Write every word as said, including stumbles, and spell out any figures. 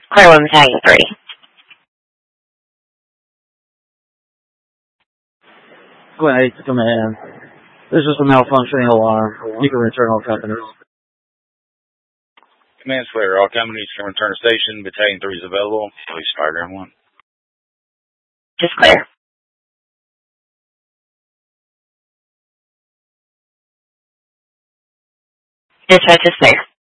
Clear one battalion three. Glen eight to command. This is a malfunctioning alarm. You can return all companies. Command Square, all companies can return to station. Battalion three is available. Please fire one. Just clear. Dispatch is clear.